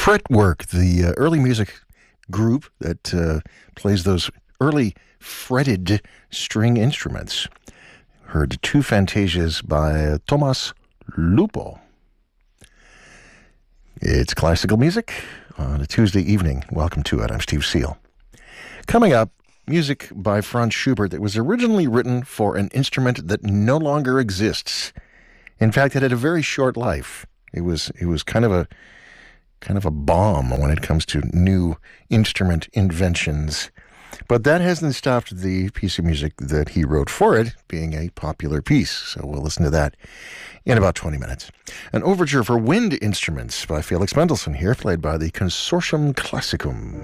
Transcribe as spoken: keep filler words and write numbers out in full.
Fretwork, the uh, early music group that uh, plays those early fretted string instruments. Heard two Fantasias by Thomas Lupo. It's classical music on a Tuesday evening. Welcome to it. I'm Steve Seal. Coming up, music by Franz Schubert that was originally written for an instrument that no longer exists. In fact, it had a very short life. It was it was kind of a kind of a bomb when it comes to new instrument inventions. But that hasn't stopped the piece of music that he wrote for it being a popular piece. So we'll listen to that in about twenty minutes. An overture for wind instruments by Felix Mendelssohn here, played by the Consortium Classicum.